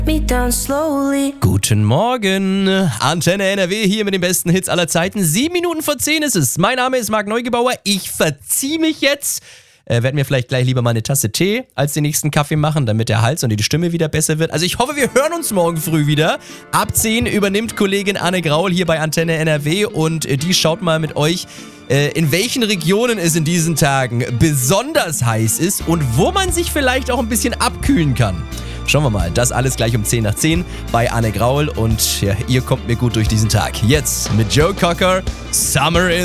me down slowly. Guten Morgen, Antenne NRW hier mit den besten Hits aller Zeiten. 7 Minuten vor 10 ist es. Mein Name ist Marc Neugebauer. Ich verziehe mich jetzt. Werd mir vielleicht gleich lieber mal eine Tasse Tee als den nächsten Kaffee machen, damit der Hals und die Stimme wieder besser wird. Also ich hoffe, wir hören uns morgen früh wieder. Ab 10 übernimmt Kollegin Anne Graul hier bei Antenne NRW und die schaut mal mit euch, in welchen Regionen es in diesen Tagen besonders heiß ist und wo man sich vielleicht auch ein bisschen abkühlen kann. Schauen wir mal, das alles gleich um 10 nach 10 bei Anne Graul und ja, ihr kommt mir gut durch diesen Tag. Jetzt mit Joe Cocker, Summer in